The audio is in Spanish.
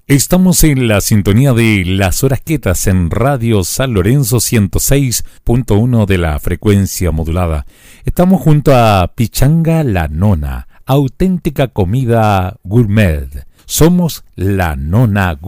Estamos en la sintonía de Las Horas Quietas en Radio San Lorenzo 106.1 de la frecuencia modulada. Estamos junto a Pichanga La Nona, auténtica comida gourmet. Somos La Nona